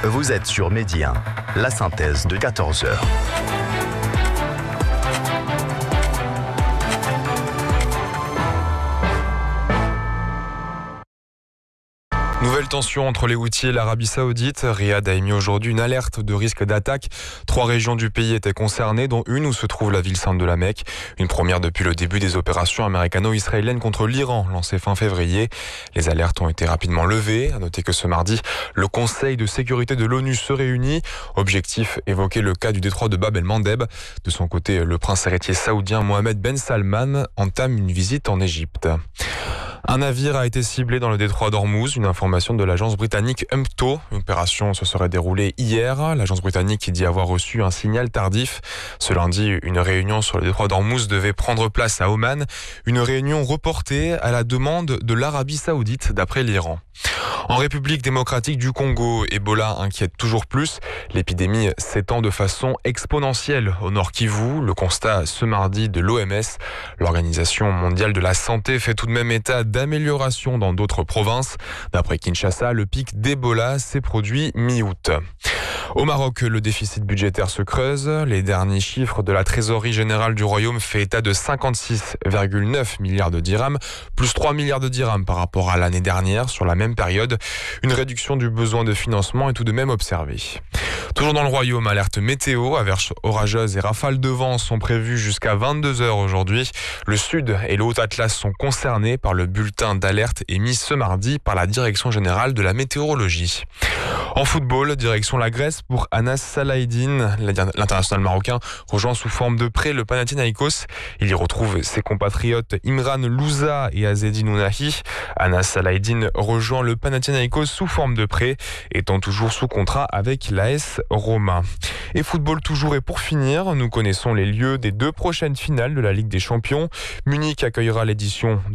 Vous êtes sur Midi 1, la synthèse de 14h. Nouvelle tension entre les Houthis et l'Arabie Saoudite. Riyad a émis aujourd'hui une alerte de risque d'attaque. 3 régions du pays étaient concernées, dont une où se trouve la ville sainte de la Mecque. Une première depuis le début des opérations américano-israéliennes contre l'Iran, lancées fin février. Les alertes ont été rapidement levées. À noter que ce mardi, le Conseil de sécurité de l'ONU se réunit. Objectif, évoquer le cas du détroit de Bab el-Mandeb. De son côté, le prince héritier saoudien Mohamed Ben Salman entame une visite en Égypte. Un navire a été ciblé dans le détroit d'Ormuz, une information de l'agence britannique UMTO. L'opération se serait déroulée hier. L'agence britannique dit avoir reçu un signal tardif. Ce lundi, une réunion sur le détroit d'Ormuz devait prendre place à Oman. Une réunion reportée à la demande de l'Arabie Saoudite, d'après l'Iran. En République démocratique du Congo, Ebola inquiète toujours plus. L'épidémie s'étend de façon exponentielle au Nord Kivu. Le constat ce mardi de l'OMS. L'Organisation mondiale de la santé fait tout de même état d'amélioration dans d'autres provinces. D'après Kinshasa, le pic d'Ebola s'est produit mi-août. Au Maroc, le déficit budgétaire se creuse. Les derniers chiffres de la trésorerie générale du royaume fait état de 56,9 milliards de dirhams, plus 3 milliards de dirhams par rapport à l'année dernière sur la même période. Une réduction du besoin de financement est tout de même observée. Toujours dans le royaume, alerte météo, averses orageuses et rafales de vent sont prévues jusqu'à 22h aujourd'hui. Le sud et le Haut-Atlas sont concernés par le bulletin d'alerte émis ce mardi par la Direction générale de la météorologie. En football, direction la Grèce pour Anas Salahidine. L'international marocain rejoint sous forme de prêt le Panathinaïkos. Il y retrouve ses compatriotes Imran Louza et Azzedine Ounahi. Anas Salahidine rejoint le Panathinaïkos sous forme de prêt, étant toujours sous contrat avec l'AS Roma. Et football toujours, et pour finir, nous connaissons les lieux des 2 prochaines finales de la Ligue des Champions. Munich accueillera l'édition